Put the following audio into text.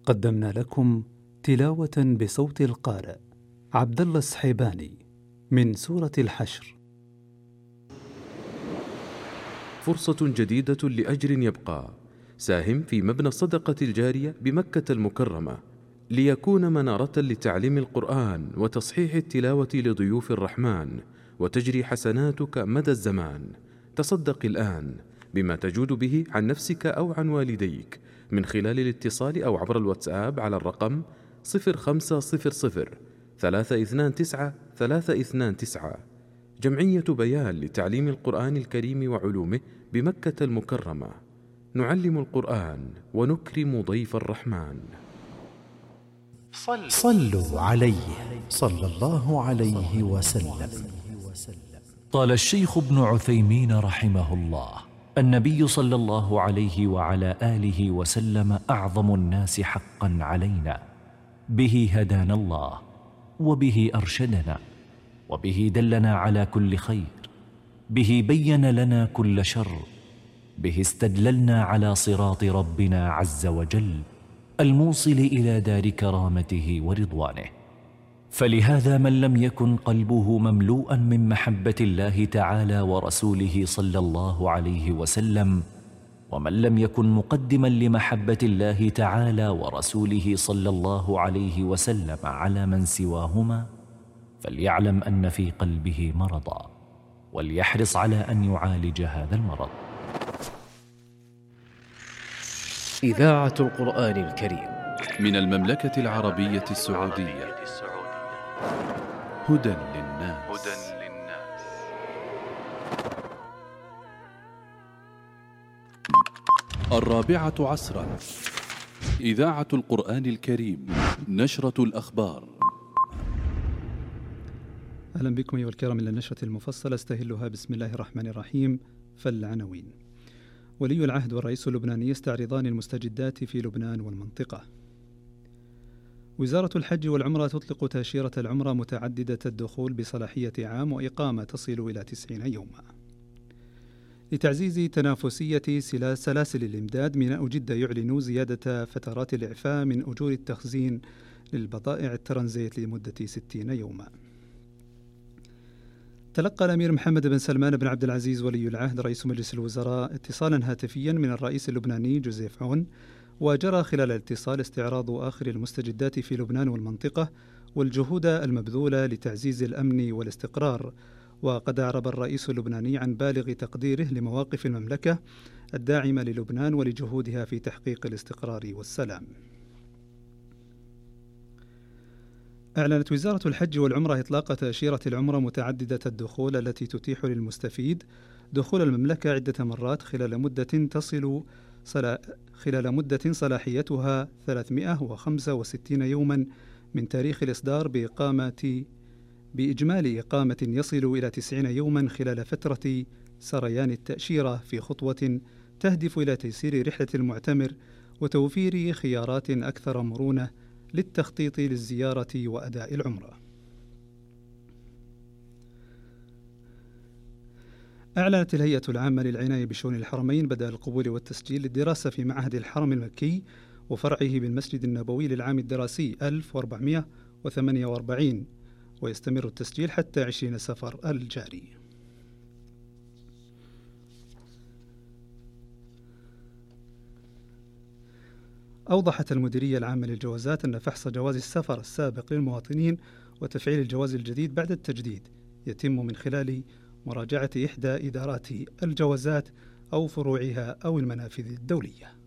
قدمنا لكم تلاوة بصوت القارئ عبد الله السحيباني من سورة الحشر. فرصة جديدة لأجر يبقى. ساهم في مبنى الصدقة الجارية بمكة المكرمة ليكون منارة لتعليم القرآن وتصحيح التلاوة لضيوف الرحمن، وتجري حسناتك مدى الزمان. تصدق الآن بما تجود به عن نفسك أو عن والديك من خلال الاتصال أو عبر الواتساب على الرقم 0500 329 329. جمعية بيان لتعليم القرآن الكريم وعلومه بمكة المكرمة. نعلم القرآن ونكرم ضيف الرحمن. صلوا عليه صلى الله عليه وسلم. قال الشيخ ابن عثيمين رحمه الله: النبي صلى الله عليه وعلى آله وسلم أعظم الناس حقا علينا، به هدانا الله، وبه أرشدنا، وبه دلنا على كل خير، به بين لنا كل شر، به استدللنا على صراط ربنا عز وجل الموصل إلى دار كرامته ورضوانه. فلهذا من لم يكن قلبه مملوءا من محبة الله تعالى ورسوله صلى الله عليه وسلم، ومن لم يكن مقدما لمحبة الله تعالى ورسوله صلى الله عليه وسلم على من سواهما، فليعلم أن في قلبه مرضا، وليحرص على أن يعالج هذا المرض. إذاعة القرآن الكريم من المملكة العربية السعودية. هدى للناس. الرابعة عصرا. إذاعة القرآن الكريم، نشرة الأخبار. أهلا بكم أيها الكرام إلى النشرة المفصلة، استهلها بسم الله الرحمن الرحيم. فالعناوين: ولي العهد والرئيس اللبناني يستعرضان المستجدات في لبنان والمنطقة. وزارة الحج والعمرة تطلق تأشيرة العمرة متعددة الدخول بصلاحية عام وإقامة تصل إلى 90 يوما. لتعزيز تنافسية سلاسل الإمداد، ميناء جدة يعلن زيادة فترات الإعفاء من أجور التخزين للبضائع الترانزيت لمدة 60 يوما. تلقى الأمير محمد بن سلمان بن عبد العزيز ولي العهد رئيس مجلس الوزراء اتصالا هاتفيا من الرئيس اللبناني جوزيف عون، وجرى خلال الاتصال استعراض آخر المستجدات في لبنان والمنطقة والجهود المبذولة لتعزيز الأمن والاستقرار. وقد أعرب الرئيس اللبناني عن بالغ تقديره لمواقف المملكة الداعمة للبنان ولجهودها في تحقيق الاستقرار والسلام. أعلنت وزارة الحج والعمرة إطلاق تأشيرة العمرة متعددة الدخول التي تتيح للمستفيد دخول المملكة عدة مرات خلال مدة صلاحيتها 365 يوما من تاريخ الإصدار، بإجمالي إقامة يصل إلى 90 يوما خلال فترة سريان التأشيرة، في خطوة تهدف إلى تيسير رحلة المعتمر وتوفير خيارات أكثر مرونة للتخطيط للزيارة وأداء العمرة. أعلنت الهيئة العامة للعناية بشؤون الحرمين بدء القبول والتسجيل للدراسة في معهد الحرم المكي وفرعه بالمسجد النبوي للعام الدراسي 1448، ويستمر التسجيل حتى 20 صفر الجاري. أوضحت المديرية العامة للجوازات أن فحص جواز السفر السابق للمواطنين وتفعيل الجواز الجديد بعد التجديد يتم من خلال مراجعة إحدى إدارات الجوازات أو فروعها أو المنافذ الدولية.